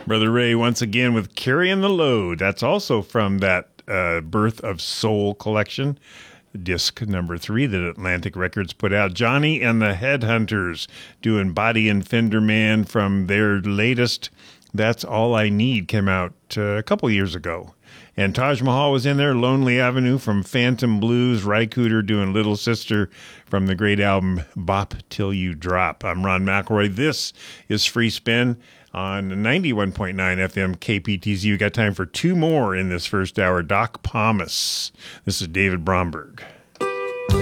Brother Ray once again with Carrying the Load. That's also from that Birth of Soul collection, disc number 3 that Atlantic Records put out. Johnny and the Headhunters doing Body and Fender Man from their latest That's All I Need, came out a couple years ago. And Taj Mahal was in there, Lonely Avenue from Phantom Blues, Ry Cooder doing Little Sister from the great album Bop Till You Drop. I'm Ron McElroy. This is Free Spin on 91.9 FM KPTZ. We got time for 2 more in this first hour. Doc Pomus. This is David Bromberg.